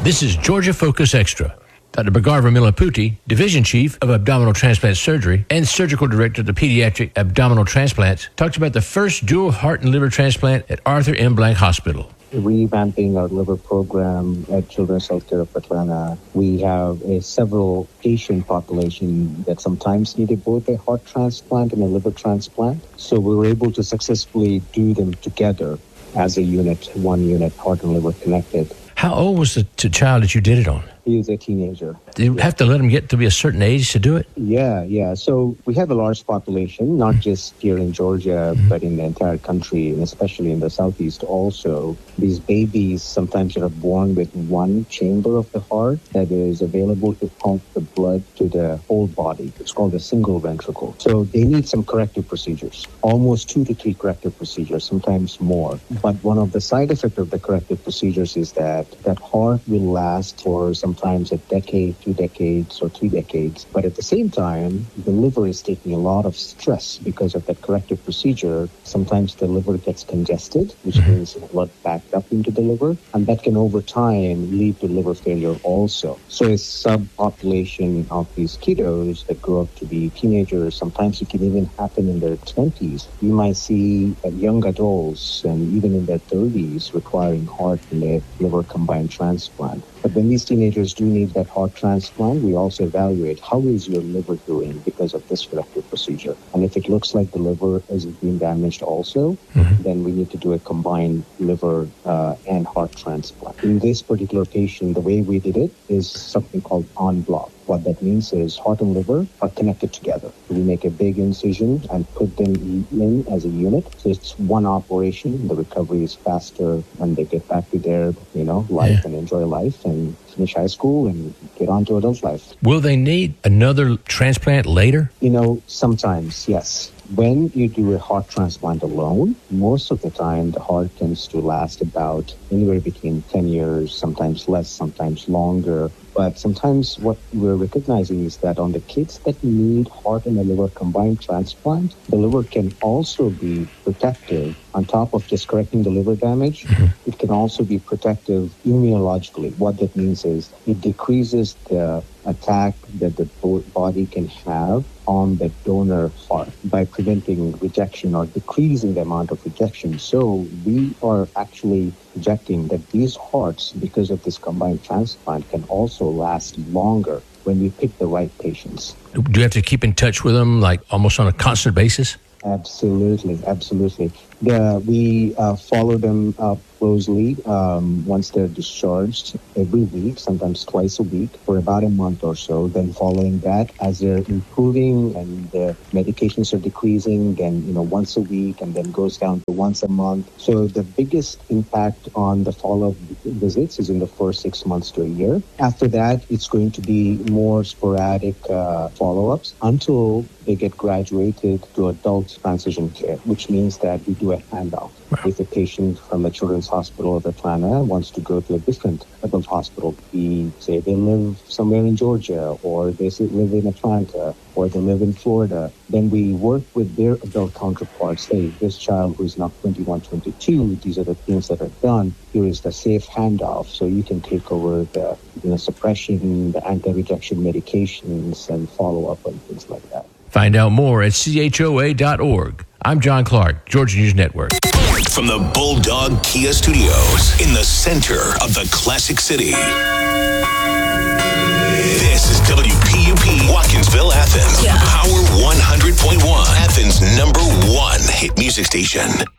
This is Georgia Focus Extra. Dr. Bhargava Millaputty, Division Chief of Abdominal Transplant Surgery and Surgical Director of the Pediatric Abdominal Transplants, talks about the first dual heart and liver transplant at Arthur M. Blank Hospital. Revamping our liver program at Children's Healthcare of Atlanta, we have a several patient population that sometimes needed both a heart transplant and a liver transplant. So we were able to successfully do them together as a unit, one unit, heart and liver connected. How old was the child that you did it on? He was a teenager. Do you have to let him get to be a certain age to do it? Yeah. So we have a large population, not just here in Georgia, but in the entire country, and especially in the Southeast also. These babies sometimes are born with one chamber of the heart that is available to pump the blood to the whole body. It's called a single ventricle. So they need some corrective procedures, almost 2 to 3 corrective procedures, sometimes more. But one of the side effects of the corrective procedures is that heart will last for sometimes a decade, 2 decades, or 3 decades. But at the same time, the liver is taking a lot of stress because of that corrective procedure. Sometimes the liver gets congested, which means blood backed up into the liver, and that can over time lead to liver failure also. So a subpopulation of these kiddos that grow up to be teenagers, sometimes it can even happen in their 20s. You might see young adults and even in their 30s requiring heart and liver combined transplant. But when these teenagers do need that heart transplant, we also evaluate how is your liver doing because of this corrective procedure. And if it looks like the liver is being damaged also, then we need to do a combined liver and heart transplant. In this particular patient, the way we did it is something called en bloc. What that means is heart and liver are connected together. We make a big incision and put them in as a unit. So it's one operation. The recovery is faster and they get back to their, life and enjoy life and finish high school and get on to adult life. Will they need another transplant later? Sometimes, yes. When you do a heart transplant alone, most of the time the heart tends to last about anywhere between 10 years, sometimes less, sometimes longer. But sometimes what we're recognizing is that on the kids that need heart and a liver combined transplant, the liver can also be protective. On top of just correcting the liver damage, it can also be protective immunologically. What that means is it decreases the attack that the body can have on the donor heart by preventing rejection or decreasing the amount of rejection. So we are actually projecting that these hearts, because of this combined transplant, can also last longer when we pick the right patients. Do you have to keep in touch with them, like almost on a constant basis? Absolutely. We follow them up closely once they're discharged every week, sometimes twice a week for about a month or so. Then following that, as they're improving and the medications are decreasing, then once a week, and then goes down to once a month. So the biggest impact on the follow-up visits is in the first 6 months to a year. After that, it's going to be more sporadic follow-ups until they get graduated to adult transition care, which means that we do a handoff. If a patient from the Children's Hospital of Atlanta wants to go to a different adult hospital, say they live somewhere in Georgia, or they live in Atlanta, or they live in Florida, then we work with their adult counterparts. Hey, this child who is now 21, 22, these are the things that are done. Here is the safe handoff, so you can take over the suppression, the anti-rejection medications, and follow up on things like that. Find out more at choa.org. I'm John Clark, Georgia News Network. From the Bulldog Kia Studios in the center of the Classic City. This is WPUP Watkinsville, Athens. Power 100.1, Athens' #1 hit music station.